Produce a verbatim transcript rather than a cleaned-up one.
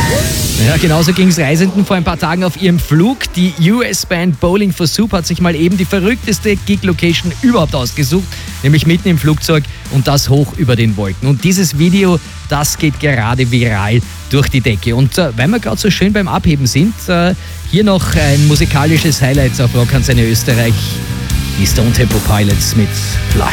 Ja, genauso ging es Reisenden vor ein paar Tagen auf ihrem Flug. Die U S-Band Bowling for Soup hat sich mal eben die verrückteste Gig-Location überhaupt ausgesucht, nämlich mitten im Flugzeug und das hoch über den Wolken. Und dieses Video, das geht gerade viral durch die Decke. Und äh, weil wir gerade so schön beim Abheben sind, äh, hier noch ein musikalisches Highlight auf Rock Antenne Österreich. Die Stone Temple Pilots mit Flush.